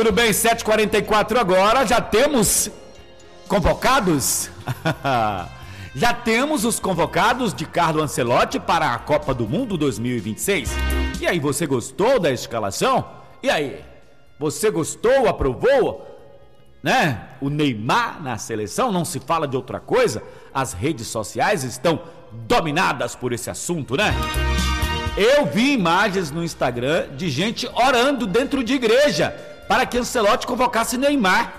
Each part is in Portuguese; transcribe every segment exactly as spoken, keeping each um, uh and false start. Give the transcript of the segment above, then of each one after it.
Tudo bem, sete e quarenta e quatro agora, já temos convocados? Já temos os convocados de Carlo Ancelotti para a Copa do Mundo dois mil e vinte e seis. E aí, você gostou da escalação? E aí, você gostou, aprovou? Né? O Neymar na seleção, não se fala de outra coisa. As redes sociais estão dominadas por esse assunto, né? Eu vi imagens no Instagram de gente orando dentro de igreja para que Ancelotti convocasse Neymar.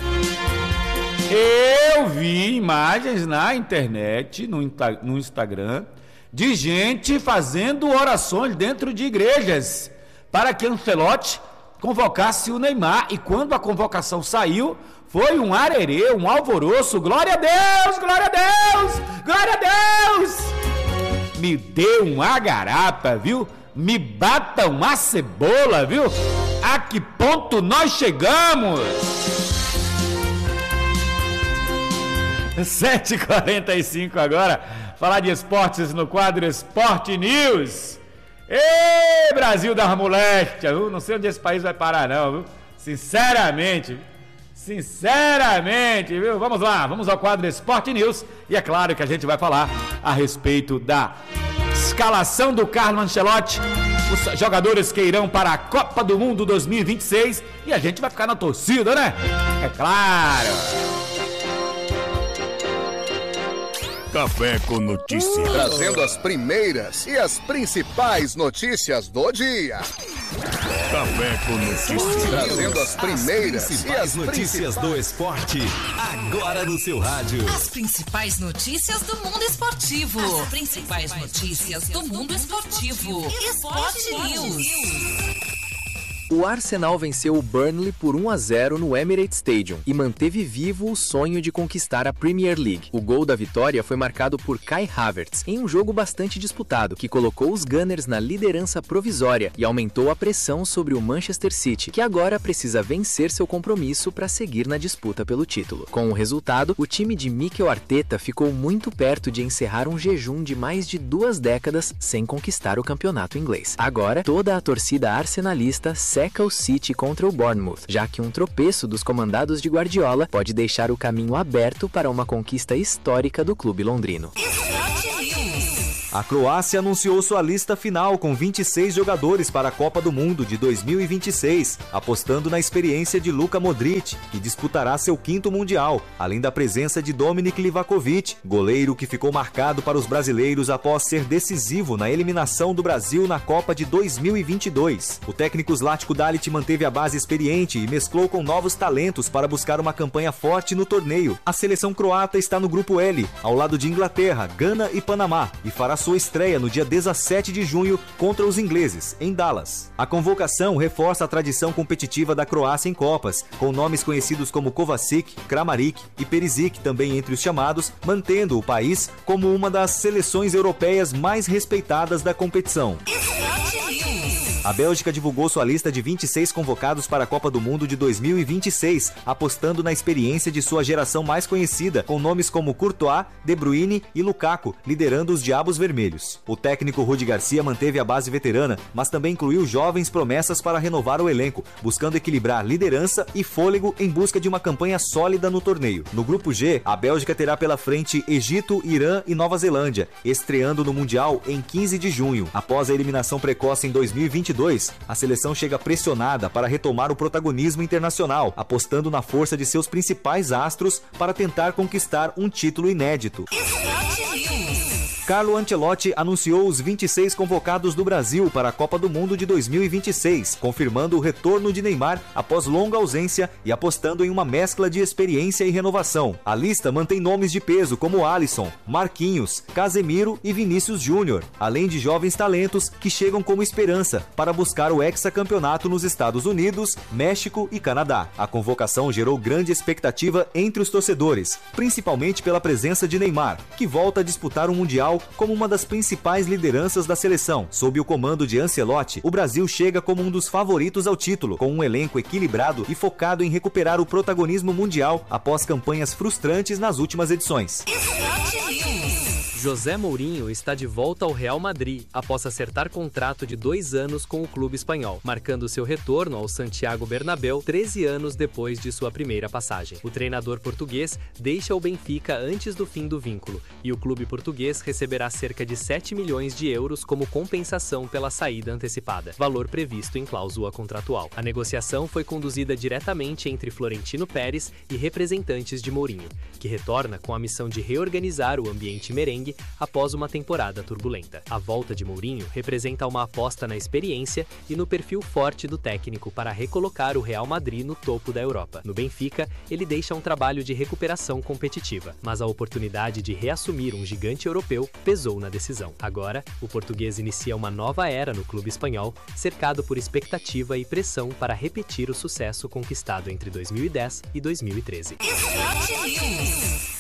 Eu vi imagens na internet, no, no Instagram, de gente fazendo orações dentro de igrejas para que Ancelotti convocasse o Neymar. E quando a convocação saiu, foi um arerê, um alvoroço. Glória a Deus, glória a Deus, glória a Deus. Me deu um agarapa, viu? Me bata uma cebola, viu? A que ponto nós chegamos? sete e quarenta e cinco agora, falar de esportes no quadro Esporte News. Ê, Brasil das moléstia, viu? Não sei onde esse país vai parar não, viu? Sinceramente, sinceramente, viu? Vamos lá, vamos ao quadro Esporte News. E é claro que a gente vai falar a respeito da escalação do Carlo Ancelotti, os jogadores que irão para a Copa do Mundo dois mil e vinte e seis. E a gente vai ficar na torcida, né? É claro. Café com Notícias. Trazendo as primeiras e as principais notícias do dia. Café com Notícias. Trazendo as primeiras as e as notícias do esporte. Agora no seu rádio. As principais notícias do mundo esportivo. As principais notícias do mundo esportivo. Esporte News. O Arsenal venceu o Burnley por um a zero no Emirates Stadium e manteve vivo o sonho de conquistar a Premier League. O gol da vitória foi marcado por Kai Havertz, em um jogo bastante disputado, que colocou os Gunners na liderança provisória e aumentou a pressão sobre o Manchester City, que agora precisa vencer seu compromisso para seguir na disputa pelo título. Com o resultado, o time de Mikel Arteta ficou muito perto de encerrar um jejum de mais de duas décadas sem conquistar o campeonato inglês. Agora, toda a torcida arsenalista seca o City contra o Bournemouth, já que um tropeço dos comandados de Guardiola pode deixar o caminho aberto para uma conquista histórica do clube londrino. A Croácia anunciou sua lista final com vinte e seis jogadores para a Copa do Mundo de dois mil e vinte e seis, apostando na experiência de Luka Modric, que disputará seu quinto Mundial, além da presença de Dominik Livakovic, goleiro que ficou marcado para os brasileiros após ser decisivo na eliminação do Brasil na Copa de dois mil e vinte e dois. O técnico Zlatko Dalic manteve a base experiente e mesclou com novos talentos para buscar uma campanha forte no torneio. A seleção croata está no grupo L, ao lado de Inglaterra, Gana e Panamá, e fará sua estreia no dia dezessete de junho contra os ingleses, em Dallas. A convocação reforça a tradição competitiva da Croácia em Copas, com nomes conhecidos como Kovacic, Kramaric e Perisic também entre os chamados, mantendo o país como uma das seleções europeias mais respeitadas da competição. A Bélgica divulgou sua lista de vinte e seis convocados para a Copa do Mundo de dois mil e vinte e seis, apostando na experiência de sua geração mais conhecida, com nomes como Courtois, De Bruyne e Lukaku, liderando os Diabos Vermelhos. O técnico Rudi Garcia manteve a base veterana, mas também incluiu jovens promessas para renovar o elenco, buscando equilibrar liderança e fôlego em busca de uma campanha sólida no torneio. No grupo G, a Bélgica terá pela frente Egito, Irã e Nova Zelândia, estreando no Mundial em quinze de junho. Após a eliminação precoce em dois mil e vinte e dois, a seleção chega pressionada para retomar o protagonismo internacional, apostando na força de seus principais astros para tentar conquistar um título inédito. Carlo Ancelotti anunciou os vinte e seis convocados do Brasil para a Copa do Mundo de dois mil e vinte e seis, confirmando o retorno de Neymar após longa ausência e apostando em uma mescla de experiência e renovação. A lista mantém nomes de peso como Alisson, Marquinhos, Casemiro e Vinícius Júnior, além de jovens talentos que chegam como esperança para buscar o hexacampeonato nos Estados Unidos, México e Canadá. A convocação gerou grande expectativa entre os torcedores, principalmente pela presença de Neymar, que volta a disputar um Mundial como uma das principais lideranças da seleção. Sob o comando de Ancelotti, o Brasil chega como um dos favoritos ao título, com um elenco equilibrado e focado em recuperar o protagonismo mundial após campanhas frustrantes nas últimas edições. José Mourinho está de volta ao Real Madrid após acertar contrato de dois anos com o clube espanhol, marcando seu retorno ao Santiago Bernabéu treze anos depois de sua primeira passagem. O treinador português deixa o Benfica antes do fim do vínculo e o clube português receberá cerca de sete milhões de euros como compensação pela saída antecipada, valor previsto em cláusula contratual. A negociação foi conduzida diretamente entre Florentino Pérez e representantes de Mourinho, que retorna com a missão de reorganizar o ambiente merengue após uma temporada turbulenta. A volta de Mourinho representa uma aposta na experiência e no perfil forte do técnico para recolocar o Real Madrid no topo da Europa. No Benfica, ele deixa um trabalho de recuperação competitiva, mas a oportunidade de reassumir um gigante europeu pesou na decisão. Agora, o português inicia uma nova era no clube espanhol, cercado por expectativa e pressão para repetir o sucesso conquistado entre dois mil e dez e dois mil e treze. Esporte News.